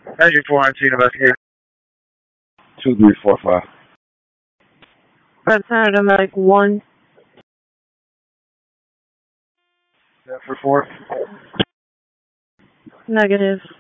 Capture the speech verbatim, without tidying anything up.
Engine four on scene investigation. two three four five. Red Senator Medic one. That for four? Negative.